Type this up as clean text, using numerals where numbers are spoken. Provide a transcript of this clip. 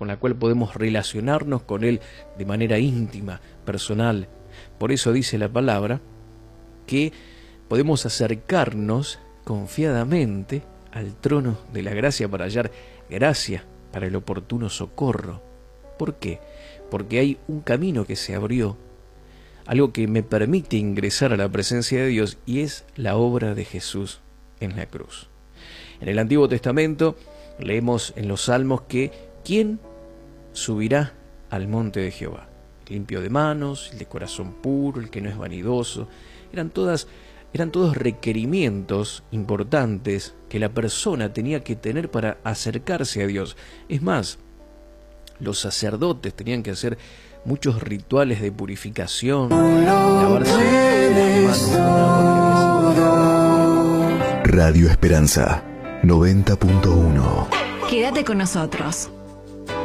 con la cual podemos relacionarnos con Él de manera íntima, personal. Por eso dice la palabra que podemos acercarnos confiadamente al trono de la gracia para hallar gracia para el oportuno socorro. ¿Por qué? Porque hay un camino que se abrió, algo que me permite ingresar a la presencia de Dios, y es la obra de Jesús en la cruz. En el Antiguo Testamento leemos en los Salmos que ¿quién subirá al monte de Jehová? El limpio de manos, el de corazón puro, el que no es vanidoso. Eran todos requerimientos importantes que la persona tenía que tener para acercarse a Dios. Es más, los sacerdotes tenían que hacer muchos rituales de purificación, lavarse las manos. Radio Esperanza 90.1. Quédate con nosotros.